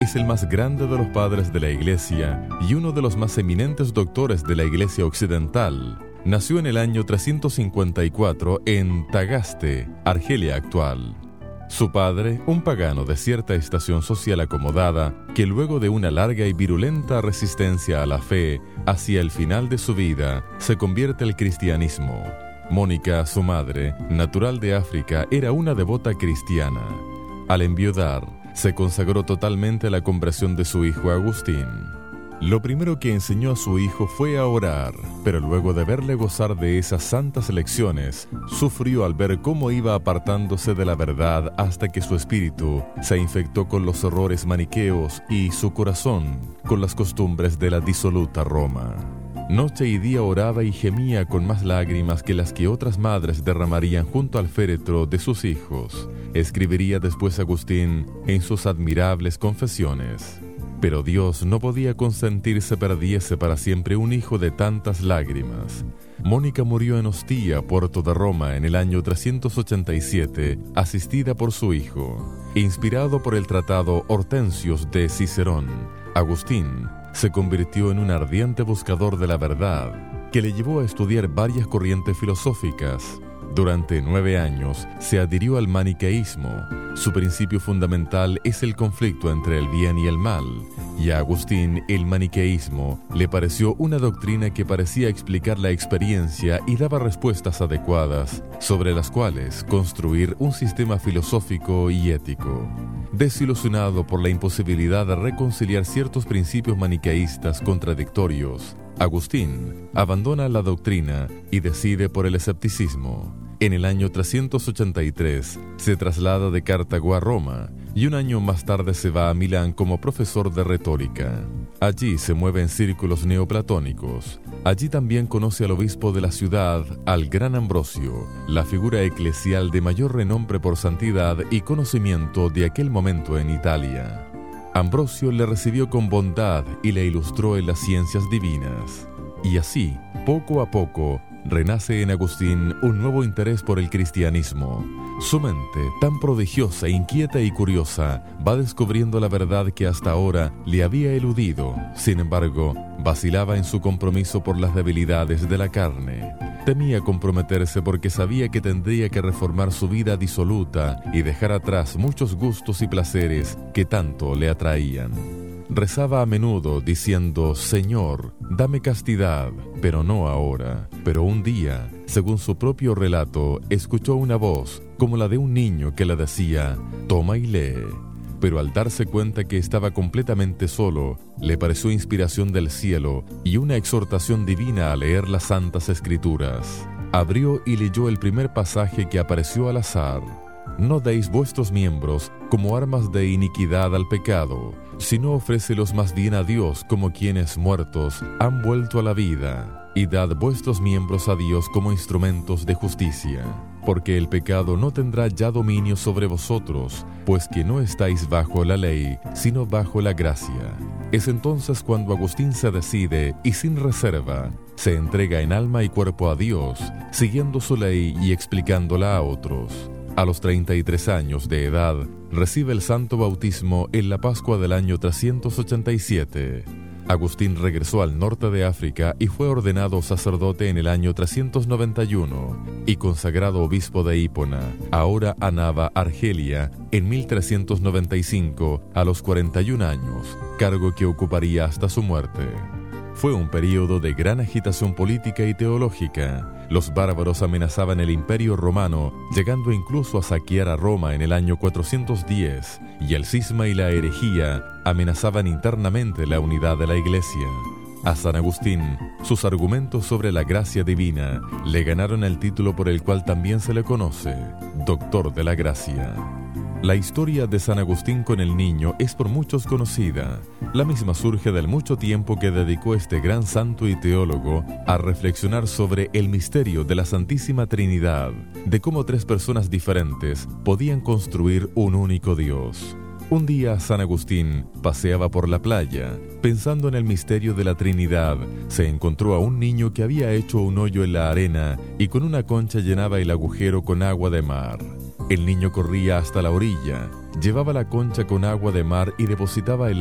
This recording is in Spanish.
es el más grande de los padres de la Iglesia y uno de los más eminentes doctores de la Iglesia occidental. Nació en el año 354 en Tagaste, Argelia actual. Su padre, un pagano de cierta estación social acomodada, que luego de una larga y virulenta resistencia a la fe, hacia el final de su vida, se convierte al cristianismo. Mónica, su madre, natural de África, era una devota cristiana. Al enviudar, se consagró totalmente a la conversión de su hijo Agustín. Lo primero que enseñó a su hijo fue a orar, pero luego de verle gozar de esas santas lecciones, sufrió al ver cómo iba apartándose de la verdad hasta que su espíritu se infectó con los errores maniqueos y su corazón con las costumbres de la disoluta Roma. Noche y día oraba y gemía con más lágrimas que las que otras madres derramarían junto al féretro de sus hijos. Escribiría después Agustín en sus admirables confesiones. Pero Dios no podía consentir se perdiese para siempre un hijo de tantas lágrimas. Mónica murió en Ostia, puerto de Roma, en el año 387, asistida por su hijo. Inspirado por el tratado Hortensius de Cicerón, Agustín se convirtió en un ardiente buscador de la verdad, que le llevó a estudiar varias corrientes filosóficas. Durante 9 años se adhirió al maniqueísmo. Su principio fundamental es el conflicto entre el bien y el mal, y a Agustín el maniqueísmo le pareció una doctrina que parecía explicar la experiencia y daba respuestas adecuadas sobre las cuales construir un sistema filosófico y ético. Desilusionado por la imposibilidad de reconciliar ciertos principios maniqueístas contradictorios, Agustín abandona la doctrina y decide por el escepticismo. En el año 383 se traslada de Cartago a Roma y un año más tarde se va a Milán como profesor de retórica. Allí se mueve en círculos neoplatónicos. Allí también conoce al obispo de la ciudad, al gran Ambrosio, la figura eclesial de mayor renombre por santidad y conocimiento de aquel momento en Italia. Ambrosio le recibió con bondad y le ilustró en las ciencias divinas. Y así, poco a poco, renace en Agustín un nuevo interés por el cristianismo. Su mente, tan prodigiosa, inquieta y curiosa, va descubriendo la verdad que hasta ahora le había eludido. Sin embargo, vacilaba en su compromiso por las debilidades de la carne. Temía comprometerse porque sabía que tendría que reformar su vida disoluta y dejar atrás muchos gustos y placeres que tanto le atraían. Rezaba a menudo diciendo: Señor, dame castidad, pero no ahora. Pero un día, según su propio relato, escuchó una voz como la de un niño que le decía: toma y lee. Pero al darse cuenta que estaba completamente solo, le pareció inspiración del cielo y una exhortación divina a leer las Santas Escrituras. Abrió y leyó el primer pasaje que apareció al azar: no deis vuestros miembros como armas de iniquidad al pecado, sino ofrécelos más bien a Dios como quienes muertos han vuelto a la vida, y dad vuestros miembros a Dios como instrumentos de justicia. Porque el pecado no tendrá ya dominio sobre vosotros, pues que no estáis bajo la ley, sino bajo la gracia. Es entonces cuando Agustín se decide y sin reserva, se entrega en alma y cuerpo a Dios, siguiendo su ley y explicándola a otros. A los 33 años de edad, recibe el santo bautismo en la Pascua del año 387. Agustín regresó al norte de África y fue ordenado sacerdote en el año 391 y consagrado obispo de Hipona, ahora Annaba, Argelia, en 1395 a los 41 años, cargo que ocuparía hasta su muerte. Fue un período de gran agitación política y teológica. Los bárbaros amenazaban el Imperio Romano, llegando incluso a saquear a Roma en el año 410, y el cisma y la herejía amenazaban internamente la unidad de la Iglesia. A San Agustín, sus argumentos sobre la gracia divina le ganaron el título por el cual también se le conoce, Doctor de la Gracia. La historia de San Agustín con el niño es por muchos conocida. La misma surge del mucho tiempo que dedicó este gran santo y teólogo a reflexionar sobre el misterio de la Santísima Trinidad, de cómo 3 personas diferentes podían construir un único Dios. Un día San Agustín paseaba por la playa. Pensando en el misterio de la Trinidad, se encontró a un niño que había hecho un hoyo en la arena y con una concha llenaba el agujero con agua de mar. El niño corría hasta la orilla llevaba la concha con agua de mar y depositaba el